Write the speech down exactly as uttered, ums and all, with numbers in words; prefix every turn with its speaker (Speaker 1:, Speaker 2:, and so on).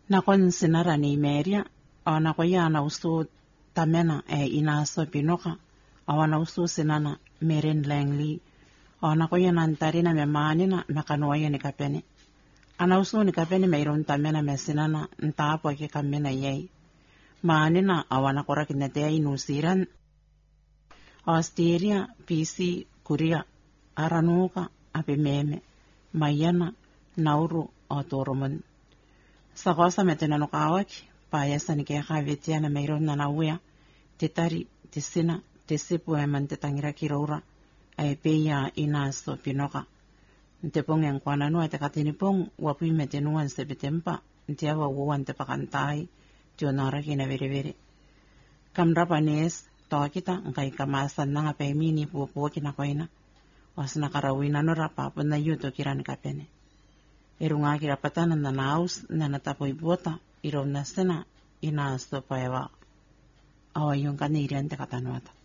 Speaker 1: Nakon sinara ni meria, o nakoya na usu tamena e inaso pinoka, o na usu sinana meren lengli, o nakoya nantarina me manina mekanuaya ni kapene. Ana usu ni kapene me iron tamena me sinana ntapo ke kamena yei. Manina awana kora kinetea inusiran. Australia, P C, Korea, Aranuka, ape meme, Mayana, Nauru, o Toromon. Sa cosa metena no kawaki, paesa ni kaya kavetia na mayroon na nawea, te tari, te sina, te sipu e man te tangira kiraura, ay peya inaso pinoka. Nte pong yang kwa nanua te katinipong, wapui metenuan se betempa, nte awa uwan te pakantai, te onara kina vere vere. Kamrapa nes, toa kita, nkai kamasan na nga paimini pupuwa kinakoina, was nakarawina no rapa, na yuto kiran kapene. Erunga kira patana na naus na natapo ibuota iro na sena ina sto paewa awa yung kanirian te katanuata.